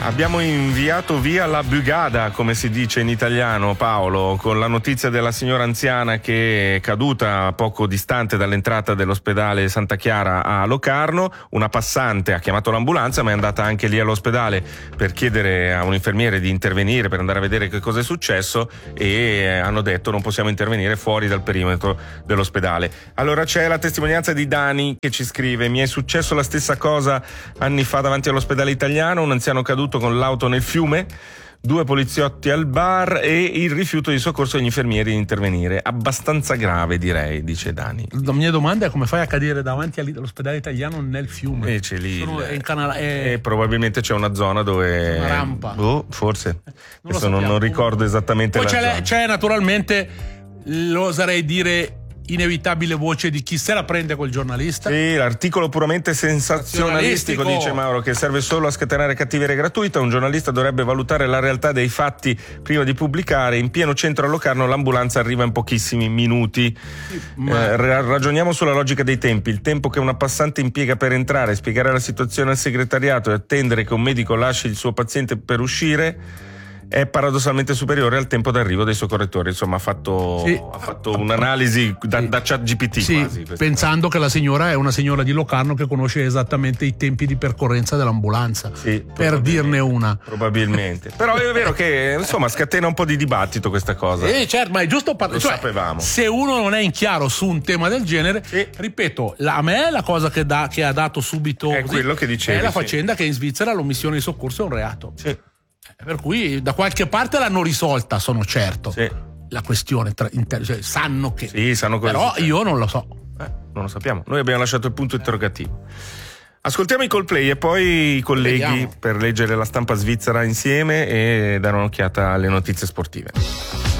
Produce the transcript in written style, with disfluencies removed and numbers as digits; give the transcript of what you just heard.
Abbiamo inviato via la bugada, come si dice in italiano, Paolo, con la notizia della signora anziana che è caduta poco distante dall'entrata dell'ospedale Santa Chiara a Locarno. Una passante ha chiamato l'ambulanza, ma è andata anche lì all'ospedale per chiedere a un infermiere di intervenire, per andare a vedere che cosa è successo, e hanno detto non possiamo intervenire fuori dal perimetro dell'ospedale. Allora c'è la testimonianza di Dani che ci scrive: mi è successo la stessa cosa anni fa davanti all'ospedale italiano, un anziano caduto con l'auto nel fiume, 2 poliziotti al bar e il rifiuto di soccorso degli infermieri di intervenire. Abbastanza grave, direi, dice Dani. La mia domanda è: come fai a cadere davanti all'ospedale italiano nel fiume? C'è lì probabilmente c'è una zona dove una rampa. Forse Non non ricordo esattamente. Poi la zona. c'è naturalmente, lo oserei dire, inevitabile voce di chi se la prende col giornalista. Sì, l'articolo puramente sensazionalistico, dice Mauro, che serve solo a scatenare cattiveria gratuita. Un giornalista dovrebbe valutare la realtà dei fatti prima di pubblicare. In pieno centro a Locarno l'ambulanza arriva in pochissimi minuti. Ragioniamo sulla logica dei tempi. Il tempo che una passante impiega per entrare, spiegare la situazione al segretariato e attendere che un medico lasci il suo paziente per uscire è paradossalmente superiore al tempo d'arrivo dei soccorritori. Insomma, ha fatto un'analisi da ChatGPT, quasi, pensando che la signora è una signora di Locarno che conosce esattamente i tempi di percorrenza dell'ambulanza, per dirne una. Probabilmente. Però è vero che insomma scatena un po' di dibattito questa cosa. Certo, ma è giusto Lo sapevamo. Se uno non è in chiaro su un tema del genere, ripeto, a me la cosa che ha dato subito è quello che dicevi, è la faccenda che in Svizzera l'omissione di soccorso è un reato. Per cui da qualche parte l'hanno risolta, sono certo. La questione sanno che. Sanno cosa. Però io non lo so. Non lo sappiamo. Noi abbiamo lasciato il punto interrogativo. Ascoltiamo i Coldplay e poi i colleghi. Vediamo. Per leggere la stampa svizzera insieme e dare un'occhiata alle notizie sportive.